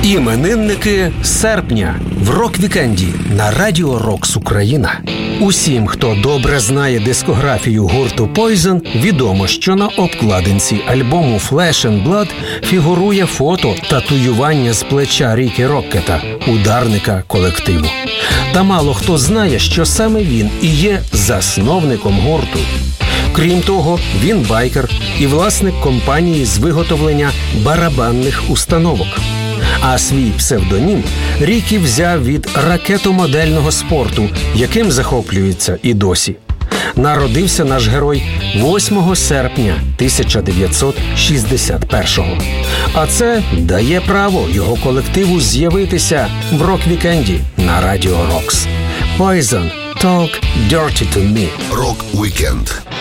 Іменинники серпня в рок-вікенді на Радіо Рокс Україна. Усім, хто добре знає дискографію гурту Poison, відомо, що на обкладинці альбому Flesh and Blood фігурує фото татуювання з плеча Рікі Роккета, ударника колективу. Та мало хто знає, що саме він і є засновником гурту. Крім того, він байкер і власник компанії з виготовлення барабанних установок. А свій псевдонім Рікі взяв від ракетомодельного спорту, яким захоплюється і досі. Народився наш герой 8 серпня 1961-го. А це дає право його колективу з'явитися в рок-вікенді на Радіо Рокс. Poison, Talk Dirty to Me. Рок-вікенд.